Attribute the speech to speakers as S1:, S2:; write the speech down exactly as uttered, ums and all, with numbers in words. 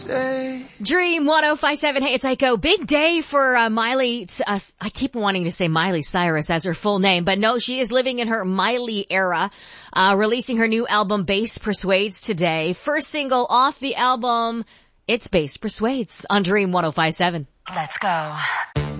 S1: Dream one oh five seven. Hey, it's Aiko. Big day for uh, Miley. Uh, I keep wanting to say Miley Cyrus as her full name, but no, she is living in her Miley era, uh, releasing her new album, Bass Persuades, today. First single off the album, it's Bass Persuades on Dream one oh five seven.
S2: Let's go.